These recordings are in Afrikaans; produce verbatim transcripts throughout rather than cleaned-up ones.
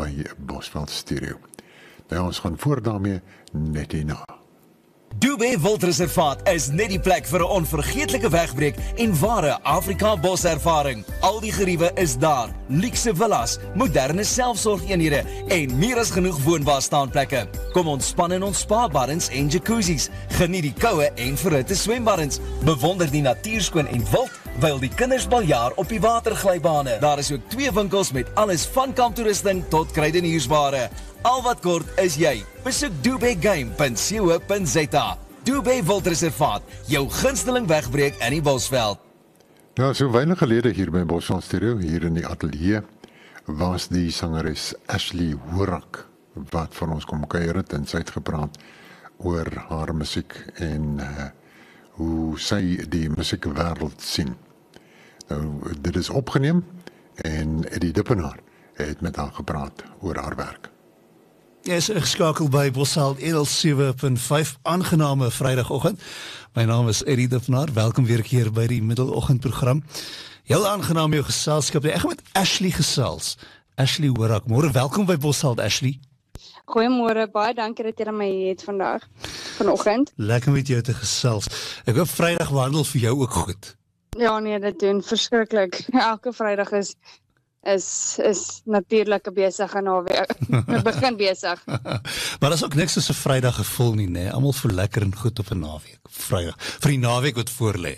by Bosveld Stereo. Nou, ons gaan voort daarmee net hierna. Dubé Wildreservaat is net die plek vir 'n onvergeetlike wegbreek en ware Afrika boservaring. Al die geriewe is daar, luukse villas, moderne selfsorgeenhede en meer as genoeg woonbare staanplekke. Kom ontspan in ons spa-baddens en jacuzzis, geniet die koue en verhitte swembaddens, bewonder die natuurskoon en wild, wyl die kinders baljaar op die waterglybane. Daar is ook twee winkels met alles van kamptoerusting tot kruideniersware. Al wat kort is jy. Besoek dubé game punt co punt za. Dubé Wildreservaat, jou gunsteling wegbreek in die Bosveld. Nou, so weinig gelede hier by Bosveld Stereo, hier in die ateljee, was die sangeres Ashley Horak, wat vir ons kom kuier het en sy het gepraat oor haar musiek en uh, hoe sy die musiekwêreld sien. Nou, dit is opgeneem en Eddie Dippenaar het met haar gepraat oor haar werk. Jy is ingeskakel by Bosveld one oh seven punt five, aangename Vrydagoggend. My naam is Eddie Dippenaar, welkom weer keer by die middeloggendprogram. Heel aangenaam jou geselskap, ek gaan met Ashley gesels. Ashley Horak, môre, welkom by Bosveld, Ashley. Goeiemôre, baie dankie dat jy aan my het vandag, vanoggend. Lekker met jou te gesels. Ek hoop Vrydag wandel vir jou ook goed. Ja nee, dit doen verskriklik. Elke Vrydag is is is natuurlik 'n besige naweek. Ek begin besig. Maar daar's ook niks soos 'n Vrydag gevoel nie, né? Almal voel lekker en goed op 'n naweek. Vrydag, vir die naweek wat voorlê.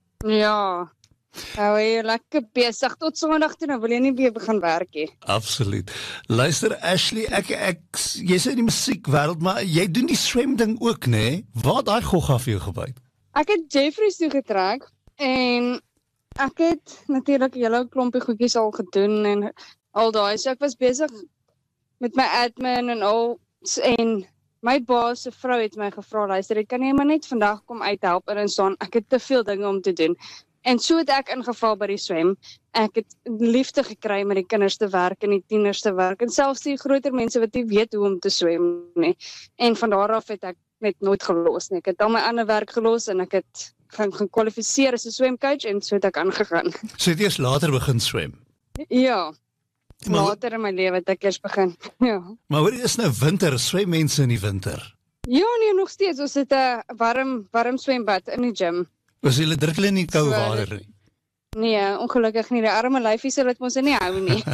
Ja. Nou jy lekker besig tot Sondag toe, nou wil jy nie weer begin werk nie. Absoluut. Luister Ashley, ek ek jy's in die musiekwêreld, maar jy doen die swemding ook, né? Waar daai gogga vir jou gebyt? Ek het Jeffreys toe getrek en ek het natuurlik 'n hele klompie goedjies al gedoen en al daai, so ek was besig met my admin en al, en my baas se vrou het my gevra, luister, ek kan jy maar net vandag kom uithelp en staan, ek het te veel dinge om te doen. En so het ek ingeval by die swem, ek het liefde gekry met die kinders te werk en die tieners te werk, en selfs die groter mense wat nie weet hoe om te swem nie. En van daar af het ek net nooit gelos nie, ek het al my ander werk gelos en ek het gaan gekwalifiseer as 'n swemcoach en so het ek aangegaan. So het jy eers later begin swem? Ja, maar, later in my lewe het ek eers begin, ja. Maar hoor, is nou winter, swem mense in die winter? Ja nee, nog steeds, ons het 'n warm, warm swembad in die gym. Was julle druk hulle nie koue water nie? Nee, ongelukkig nie, die arme lyfies sal dit ons nie hou nie.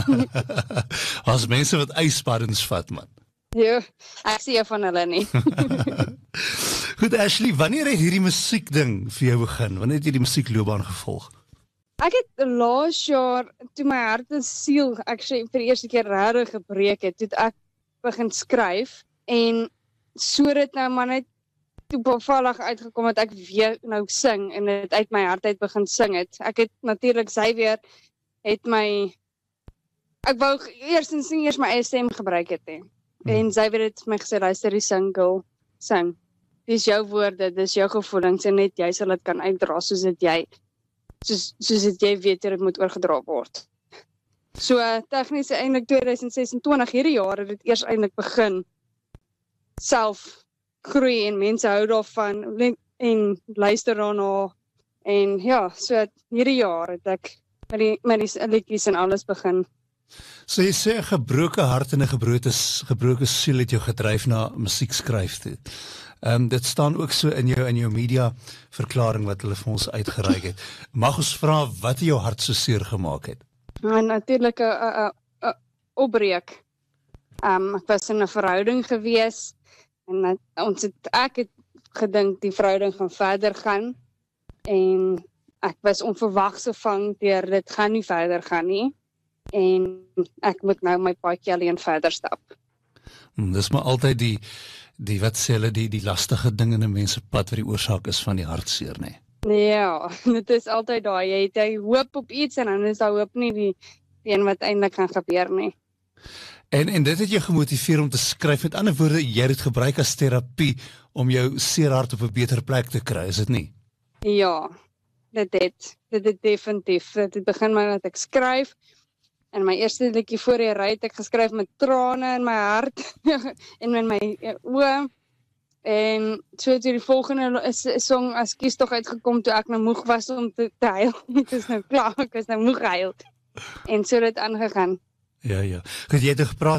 As mense wat ysbaddens vat, man. Ja, ek sien jou van hulle nie. Goed Ashley, wanneer het hierdie musiekding vir jou begin? Wanneer het jy die musiekloopbaan gevolg? Ek het laas jaar, toe my hart en siel, ek sê vir die eerste keer regtig gebreek het, toe het ek begin skryf, en so dit nou maar net toevallig uitgekom het ek weer nou sing, en het uit my hart uit begin sing het. Ek het natuurlik, sy weer, het my, ek wou eerstens nie eers my eie stem gebruik het, he. En sy weer het my gesê, luister die single, sing. Dis jou woorde, dis jou gevoelings, en net jy sal dit kan uitdra, soos dit jy, soos, soos dit jy weet, hoe dit moet oorgedra word. So, tegnies eintlik twintig sesentwintig, hierdie jaar het dit eers eintlik begin, self groei, en mense hou daarvan, en luister daarna, en ja, so hierdie jaar het ek met die, met die liedjies en alles begin. So jy sê 'n gebroke hart en 'n gebroke, gebroke siel het jou gedryf na musiek skryf toe. Um, dit staan ook so in jou in jou media verklaring wat hulle vir ons uitgereik het. Mag ons vra wat jou hart so seer gemaak het? En natuurlik 'n opbreek. Um, ek was in 'n verhouding gewees, en uh, ons het, ek het gedink die verhouding gaan verder gaan, en ek was onverwags gevang deur dit gaan nie verder gaan nie, en ek moet nou my paadjie alleen verder stap. Hmm, dis maar altyd die die wat sê hulle die die lastige ding in 'n mens se pad wat die oorsaak is van die hartseer, nê. Nee. Ja, dit is altyd daai, jy het jy hoop op iets en dan is daar hoop nie die, die een wat eintlik gaan gebeur nie. En en dit het jou gemotiveer om te skryf. Met ander woorde, jy het dit gebruik as terapie om jou seer hart op 'n beter plek te kry, is dit nie? Ja, dit het, dit het definitief. Dit begin maar dat ek skryf. En my eerste liedjie voor die ry het ek geskryf met trane in my hart en in my oë. En so het die volgende song as kies tog uitgekom toe ek nou moeg was om te, te huil. Ek is nou klaar, ek is nou moeg gehuil. En so het dit aangegaan. Ja, ja. Goed, jy het gepraat